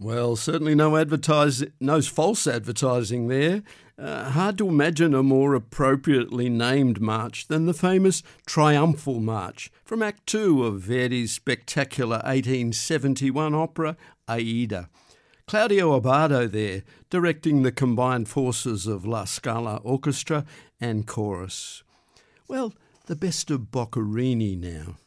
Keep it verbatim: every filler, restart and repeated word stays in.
Well, certainly no advertise, no false advertising there. Uh, hard to imagine a more appropriately named march than the famous Triumphal March from Act Two of Verdi's spectacular eighteen seventy-one opera Aida. Claudio Abbado there, directing the combined forces of La Scala Orchestra and chorus. Well, the best of Boccherini now.